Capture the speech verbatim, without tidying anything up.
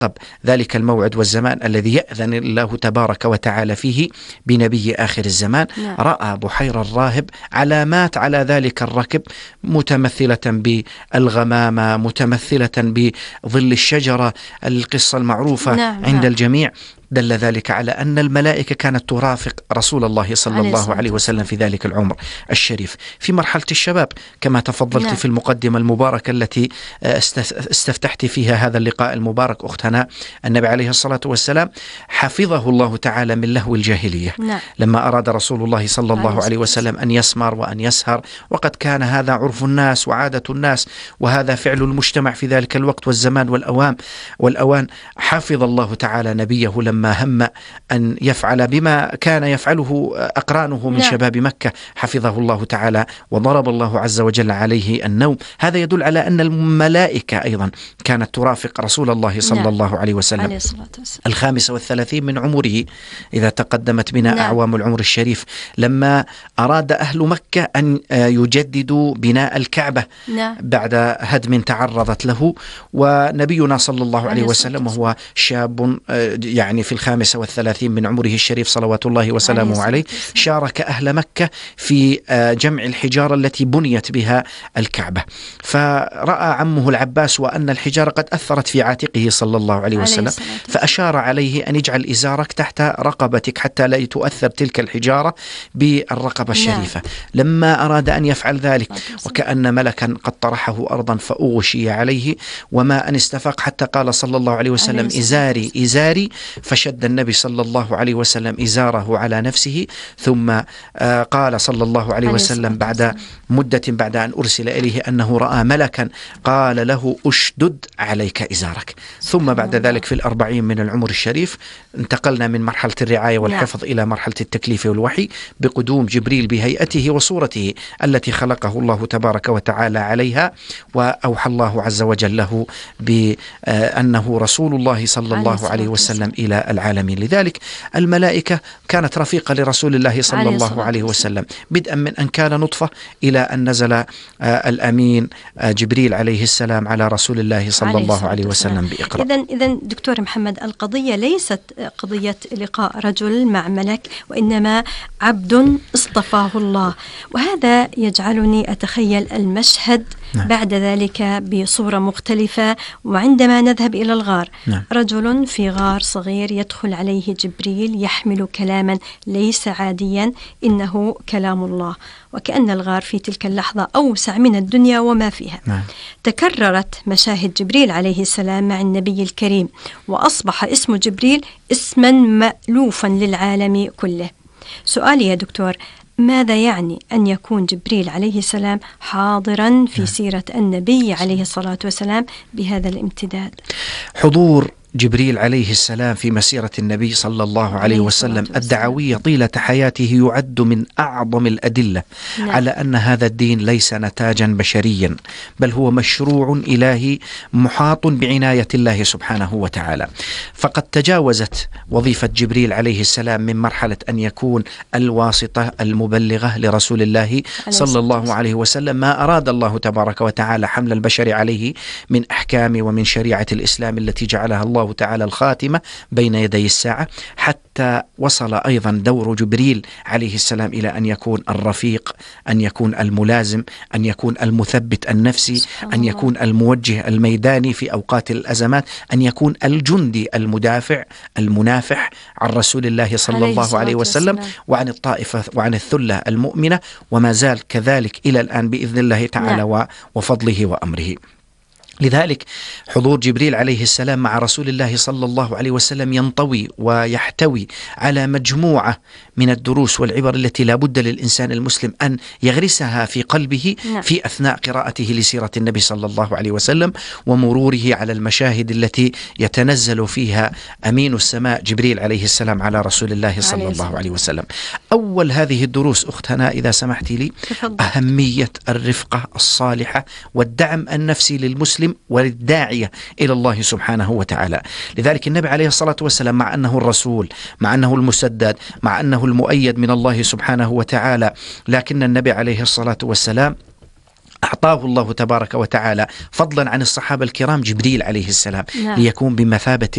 طب ذلك الموعد والزمان الذي يأذن الله تبارك وتعالى فيه بنبي آخر الزمان. نعم. رأى بحير الراهب علامات على ذلك الركب متمثلة بالغمامة، متمثلة بظل الشجرة، القصة المعروفة نعم. عند نعم. الجميع. دل ذلك على أن الملائكة كانت ترافق رسول الله صلى عليه الله الصلاة عليه وسلم في ذلك العمر الشريف في مرحلة الشباب، كما تفضلت نعم. في المقدمة المباركة التي استفتحت فيها هذا اللقاء المبارك أختنا. النبي عليه الصلاة والسلام حفظه الله تعالى من لهو الجاهلية. نعم. لما أراد رسول الله صلى الله عليه عليه وسلم أن يسمر وأن يسهر، وقد كان هذا عرف الناس وعادة الناس وهذا فعل المجتمع في ذلك الوقت والزمان والأوان والأوان حفظ الله تعالى نبيه لما ما هم أن يفعل بما كان يفعله أقرانه من نعم. شباب مكة، حفظه الله تعالى وضرب الله عز وجل عليه النوم. هذا يدل على أن الملائكة أيضا كانت ترافق رسول الله صلى نعم. الله عليه وسلم. عليه الصلاة والسلام. الخامسة والثلاثين من عمره إذا تقدمت بنا نعم. أعوام العمر الشريف، لما أراد أهل مكة أن يجددوا بناء الكعبة نعم. بعد هدم تعرضت له، ونبينا صلى الله عليه وسلم وهو شاب يعني في الخامسة والثلاثين من عمره الشريف صلوات الله وسلامه عليه، شارك أهل مكة في جمع الحجارة التي بنيت بها الكعبة. فرأى عمه العباس وأن الحجارة قد أثرت في عاتقه صلى الله عليه وسلم، فأشار عليه أن يجعل إزارك تحت رقبتك حتى لا تؤثر تلك الحجارة بالرقبة الشريفة. لما أراد أن يفعل ذلك وكأن ملكا قد طرحه أرضا فأغشي عليه، وما أن استفاق حتى قال صلى الله عليه وسلم إزاري إزاري، فشد النبي صلى الله عليه وسلم إزاره على نفسه، ثم قال صلى الله عليه وسلم بعد مدة بعد أن أرسل إليه أنه رأى ملكا قال له أشدد عليك إزارك. ثم بعد ذلك في الأربعين من العمر الشريف انتقلنا من مرحلة الرعاية والحفظ إلى مرحلة التكليف والوحي بقدوم جبريل بهيئته وصورته التي خلقه الله تبارك وتعالى عليها، وأوحى الله عز وجل له بأنه رسول الله صلى الله عليه وسلم إلى العالمين. لذلك الملائكة كانت رفيقة لرسول الله صلى الله عليه وسلم، بدءا من أن كان نطفة إلى أن نزل الأمين جبريل عليه السلام على رسول الله صلى الله عليه وسلم بإقراء. إذن إذن دكتور محمد، القضية ليست قضية لقاء رجل مع ملك، وإنما عبد اصطفاه الله، وهذا يجعلني أتخيل المشهد نعم. بعد ذلك بصورة مختلفة، وعندما نذهب إلى الغار نعم. رجل في غار صغير يدخل عليه جبريل يحمل كلاما ليس عاديا، إنه كلام الله، وكأن الغار في تلك اللحظة أوسع من الدنيا وما فيها نعم. تكررت مشاهد جبريل عليه السلام مع النبي الكريم، وأصبح اسم جبريل اسما مألوفا للعالم كله. سؤالي يا دكتور، ماذا يعني أن يكون جبريل عليه السلام حاضرا في سيرة النبي عليه الصلاة والسلام بهذا الامتداد؟ حضور جبريل عليه السلام في مسيرة النبي صلى الله عليه وسلم الدعوية طيلة حياته يعد من أعظم الأدلة نعم. على أن هذا الدين ليس نتاجا بشريا، بل هو مشروع إلهي محاط بعناية الله سبحانه وتعالى. فقد تجاوزت وظيفة جبريل عليه السلام من مرحلة أن يكون الواسطة المبلغة لرسول الله صلى الله عليه وسلم ما أراد الله تبارك وتعالى حمل البشر عليه من أحكام ومن شريعة الإسلام التي جعلها الله تعالى الخاتمة بين يدي الساعة، حتى وصل أيضا دور جبريل عليه السلام إلى أن يكون الرفيق، أن يكون الملازم، أن يكون المثبت النفسي، أن يكون الموجه الميداني في أوقات الأزمات، أن يكون الجندي المدافع المنافح عن رسول الله صلى الله عليه وسلم وعن الطائفة وعن الثلة المؤمنة، وما زال كذلك إلى الآن بإذن الله تعالى وفضله وأمره. لذلك حضور جبريل عليه السلام مع رسول الله صلى الله عليه وسلم ينطوي ويحتوي على مجموعة من الدروس والعبر التي لا بد للإنسان المسلم أن يغرسها في قلبه في أثناء قراءته لسيرة النبي صلى الله عليه وسلم ومروره على المشاهد التي يتنزل فيها أمين السماء جبريل عليه السلام على رسول الله صلى الله عليه وسلم. أول هذه الدروس أختنا إذا سمحتي لي أهمية الرفقة الصالحة والدعم النفسي للمسلم والداعية إلى الله سبحانه وتعالى. لذلك النبي عليه الصلاة والسلام مع أنه الرسول، مع أنه المسدد، مع أنه المؤيد من الله سبحانه وتعالى، لكن النبي عليه الصلاة والسلام أعطاه الله تبارك وتعالى فضلا عن الصحابة الكرام جبريل عليه السلام، نعم. ليكون بمثابة